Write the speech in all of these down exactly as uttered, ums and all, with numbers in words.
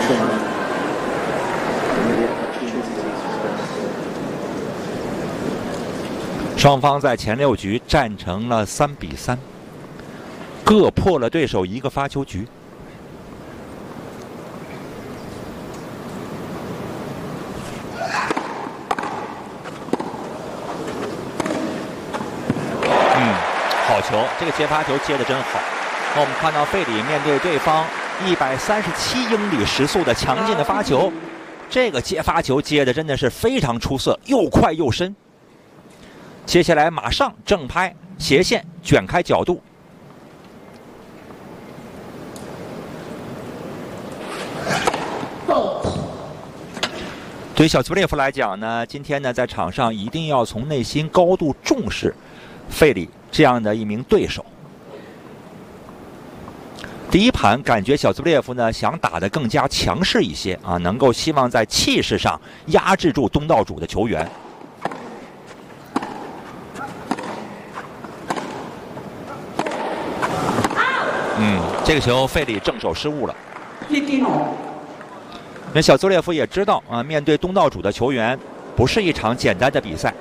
双方在前六局战成了三比三，各破了对手一个发球局。嗯，好球，这个接发球接得真好。那我们看到费里面对对方一百三十七英里时速的强劲的发球，这个接发球接的真的是非常出色，又快又深。接下来马上正拍斜线卷开角度，对于小兹布列夫来讲呢，今天呢在场上一定要从内心高度重视费里这样的一名对手。第一盘感觉小兹布列夫呢想打得更加强势一些啊，能够希望在气势上压制住东道主的球员。嗯，这个球费里正手失误了。那小兹列夫也知道啊，面对东道主的球员，不是一场简单的比赛，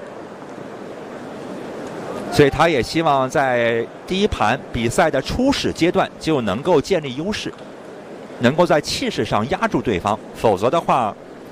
所以他也希望在第一盘比赛的初始阶段就能够建立优势，能够在气势上压住对方，否则的话，